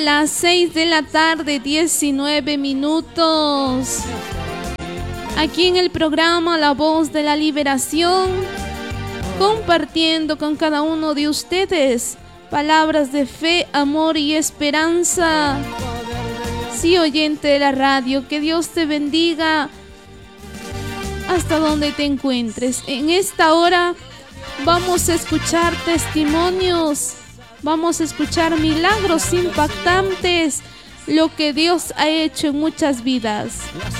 Las 6 de la tarde, 19 minutos. Aquí en el programa La Voz de la Liberación, compartiendo con cada uno de ustedes palabras de fe, amor y esperanza. Sí, oyente de la radio, que Dios te bendiga hasta donde te encuentres. En esta hora vamos a escuchar testimonios. Vamos a escuchar milagros impactantes, lo que Dios ha hecho en muchas vidas.